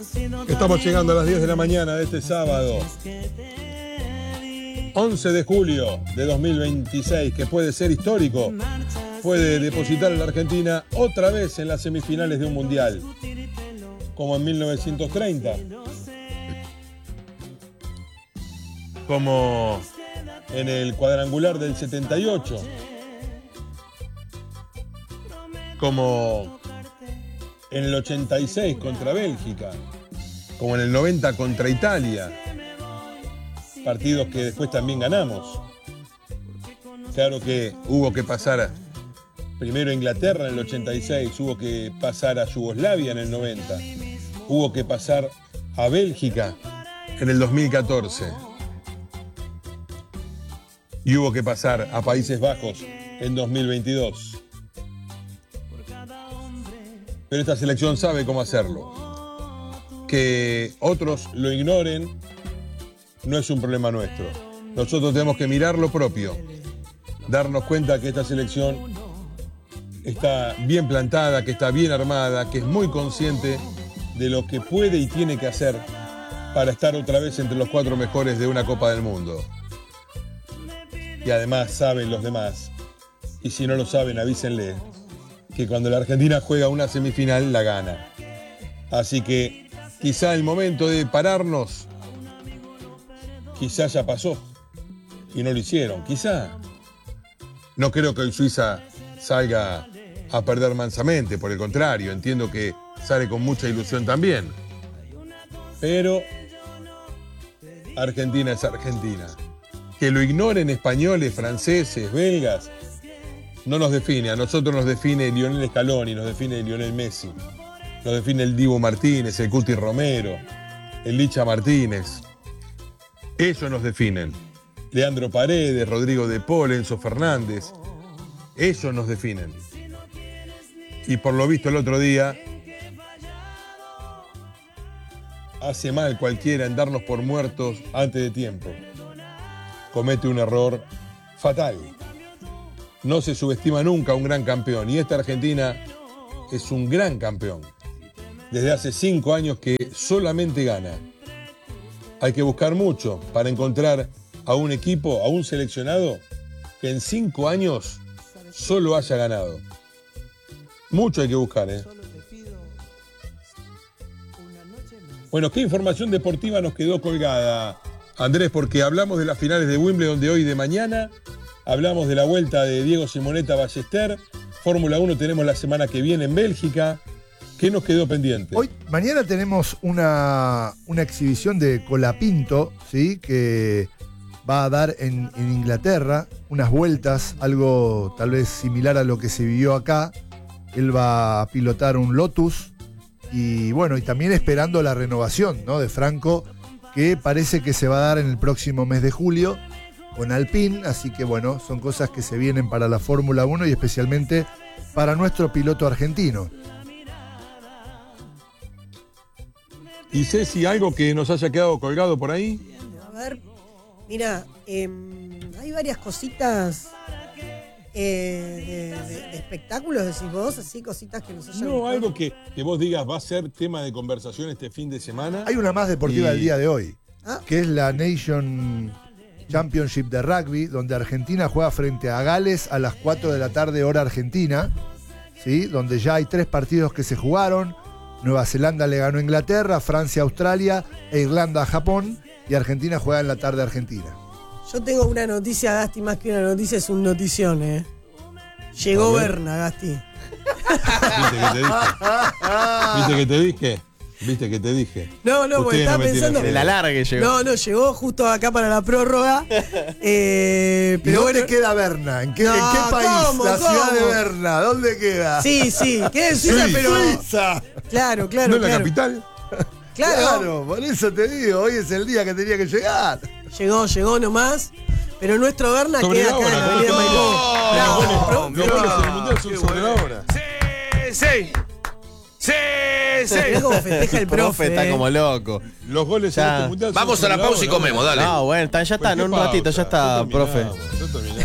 Estamos llegando a las 10 de la mañana de este sábado, 11 de julio de 2026, que puede ser histórico. Puede depositar a la Argentina otra vez en las semifinales de un mundial, como en 1930, como en el cuadrangular del 78, como en el 86 contra Bélgica, como en el 90 contra Italia, partidos que después también ganamos. Claro que hubo que pasar primero a Inglaterra en el 86, hubo que pasar a Yugoslavia en el 90, hubo que pasar a Bélgica en el 2014 y hubo que pasar a Países Bajos en 2022. Pero esta selección sabe cómo hacerlo. Que otros lo ignoren no es un problema nuestro. Nosotros tenemos que mirar lo propio, darnos cuenta que esta selección está bien plantada, que está bien armada, que es muy consciente de lo que puede y tiene que hacer para estar otra vez entre los 4 mejores de una Copa del Mundo. Y además saben los demás, y si no lo saben avísenle, que cuando la Argentina juega una semifinal la gana. Así que quizá el momento de pararnos, quizá ya pasó y no lo hicieron, quizá. No creo que hoy Suiza salga a perder mansamente, por el contrario, entiendo que sale con mucha ilusión también. Pero Argentina es Argentina. Que lo ignoren españoles, franceses, belgas, no nos define. A nosotros nos define Lionel Scaloni, nos define Lionel Messi, nos define el Dibu Martínez, el Cuti Romero, el Licha Martínez. Ellos nos definen. Leandro Paredes, Rodrigo de Paul, Enzo Fernández. Ellos nos definen. Y por lo visto el otro día, hace mal cualquiera en darnos por muertos antes de tiempo. Comete un error fatal. No se subestima nunca a un gran campeón. Y esta Argentina es un gran campeón. Desde hace 5 años que solamente gana. Hay que buscar mucho para encontrar a un equipo, a un seleccionado, que en 5 años solo haya ganado. Mucho hay que buscar, ¿eh? Bueno, ¿qué información deportiva nos quedó colgada, Andrés? Porque hablamos de las finales de Wimbledon de hoy y de mañana, hablamos de la vuelta de Diego Simonetta Ballester, Fórmula 1 tenemos la semana que viene en Bélgica. ¿Qué nos quedó pendiente? Mañana tenemos una exhibición de Colapinto, ¿sí? Que va a dar en Inglaterra unas vueltas, algo tal vez similar a lo que se vivió acá. Él va a pilotar un Lotus y bueno, y también esperando la renovación, ¿no? De Franco, que parece que se va a dar en el próximo mes de julio con Alpine, así que bueno, son cosas que se vienen para la Fórmula 1 y especialmente para nuestro piloto argentino. ¿Y Ceci, algo que nos haya quedado colgado por ahí? A ver, mira, hay varias cositas de espectáculos, decís vos, así, cositas que nos hayan No, gustado. algo que vos digas va a ser tema de conversación este fin de semana. Hay una más deportiva del día de hoy, que es la Nation Championship de rugby, donde Argentina juega frente a Gales a las 4 de la tarde, hora argentina, ¿sí? Donde ya hay 3 partidos que se jugaron. Nueva Zelanda le ganó a Inglaterra, Francia a Australia e Irlanda a Japón, y Argentina juega en la tarde argentina. Yo tengo una noticia, Gasti, más que una noticia, es un notición, ¿eh? Llegó Berna, Gasti. ¿Viste que te dije? ¿Viste que te dije? No, porque estaba pensando. De la larga que llegó. No, llegó justo acá para la prórroga. ¿Y pero dónde bueno, queda Berna? ¿En qué país? ¿cómo? La ciudad de Berna, ¿dónde queda? Sí, queda en Suiza, pero. Suiza. Claro. ¿No es la capital? Claro, por eso te digo, hoy es el día que tenía que llegar. Llegó nomás. Pero nuestro Berna Sobre queda la acá en la hora, Avenida Maipú. Los goles en el mundial son sobre la hora. Sí. Mirá cómo festeja el profe. Está como loco. Los goles en este mundial son Vamos a sobre la pausa hora, y comemos, dale. No, bueno, ya está, en un ratito, ya está, profe. Ya terminamos.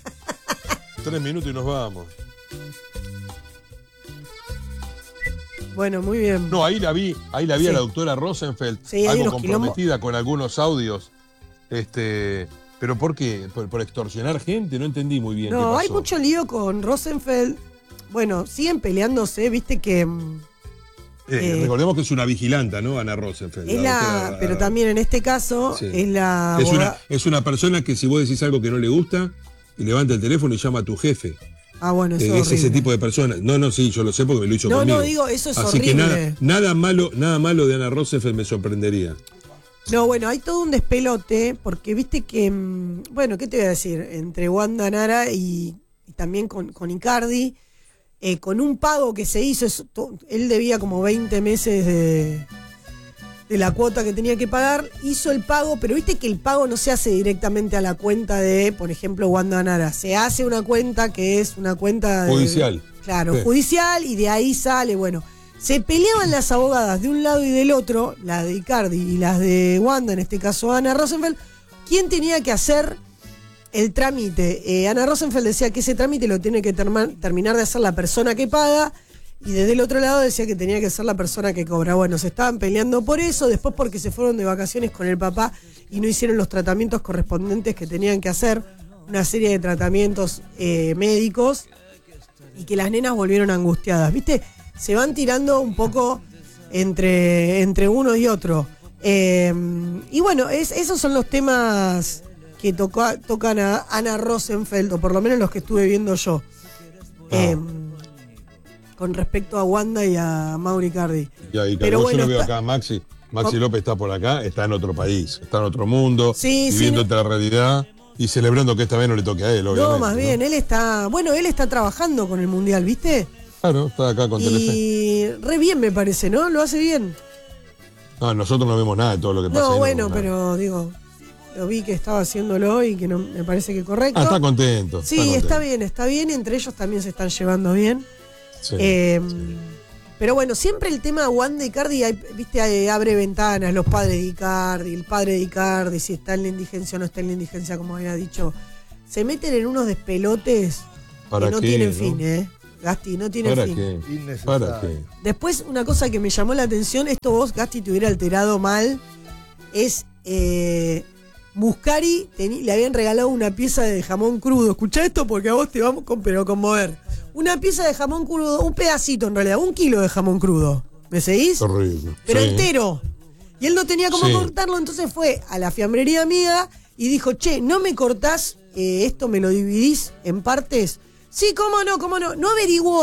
3 minutos y nos vamos. Bueno, muy bien. No, ahí la vi a la doctora Rosenfeld, Sí, algo comprometida con algunos audios. ¿Pero por qué? ¿Por extorsionar gente? No entendí muy bien qué pasó. No, hay mucho lío con Rosenfeld. Bueno, siguen peleándose, viste que... recordemos que es una vigilanta, ¿no? Ana Rosenfeld. Pero también en este caso sí. es la... Es una persona que si vos decís algo que no le gusta, y levanta el teléfono y llama a tu jefe. Ah, bueno, eso es ese tipo de personas. No, sí, yo lo sé porque me lo hizo conmigo. No, digo, eso es Así horrible. que nada malo de Ana Rosenfeld me sorprendería. No, bueno, hay todo un despelote, porque viste que, bueno, ¿qué te voy a decir? Entre Wanda Nara y también con Icardi, con un pago que se hizo, él debía como 20 meses de la cuota que tenía que pagar, hizo el pago, pero viste que el pago no se hace directamente a la cuenta de, por ejemplo, Wanda Nara. Se hace una cuenta que es una cuenta judicial. Claro, sí. Judicial, y de ahí sale, bueno. Se peleaban las abogadas de un lado y del otro, las de Icardi y las de Wanda, en este caso Ana Rosenfeld, quién tenía que hacer el trámite. Ana Rosenfeld decía que ese trámite lo tiene que terminar de hacer la persona que paga, y desde el otro lado decía que tenía que ser la persona que cobra. Bueno, se estaban peleando por eso, después porque se fueron de vacaciones con el papá y no hicieron los tratamientos correspondientes que tenían que hacer, una serie de tratamientos médicos, y que las nenas volvieron angustiadas, ¿viste? Se van tirando un poco entre uno y otro. Y bueno, esos son los temas que tocan a Ana Rosenfeld, o por lo menos los que estuve viendo yo. Con respecto a Wanda y a Mauri Icardi. Pero bueno, yo lo veo acá, Maxi López está por acá, está en otro país, está en otro mundo, viviendo otra realidad y celebrando que esta vez no le toque a él, obviamente. No, más bien, él está trabajando con el Mundial, ¿viste? Claro, está acá con Telefe. Y re bien me parece, ¿no? Lo hace bien. No, nosotros no vemos nada de todo lo que pasa. No, bueno, pero digo, lo vi que estaba haciéndolo y que no me parece que correcto. Está contento. Sí, está bien, y entre ellos también se están llevando bien. Sí, Pero bueno, siempre el tema de Wanda y Icardi, viste, abre ventanas, los padres de Icardi, el padre de Icardi, si está en la indigencia o no está en la indigencia, como había dicho, se meten en unos despelotes que no tienen fin, Gasti, no tienen fin. ¿Para qué? Después, una cosa que me llamó la atención, esto vos, Gasti, te hubiera alterado mal, es Muscari le habían regalado una pieza de jamón crudo. Escuchá esto porque a vos te vamos a conmover. Una pieza de jamón crudo, un pedacito en realidad, 1 kilo de jamón crudo. ¿Me seguís? Horrible. Pero entero. Y él no tenía cómo cortarlo, entonces fue a la fiambrería amiga y dijo, che, ¿no me cortás esto, me lo dividís en partes? Sí, cómo no. No averiguó